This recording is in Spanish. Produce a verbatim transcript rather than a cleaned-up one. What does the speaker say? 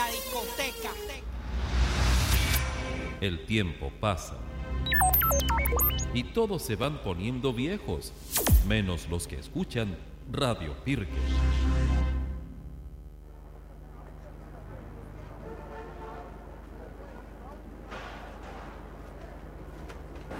la discoteca. El tiempo pasa y todos se van poniendo viejos, menos los que escuchan Radio Pirque.